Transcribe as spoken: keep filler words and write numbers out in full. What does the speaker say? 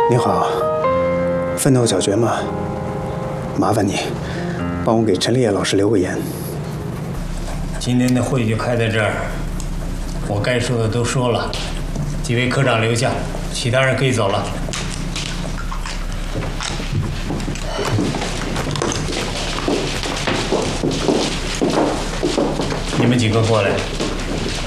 你好，奋斗小学吗？麻烦你帮我给陈立业老师留个言。 今天的会就开在这儿，我该说的都说了，几位科长留下，其他人可以走了。你们几个过来。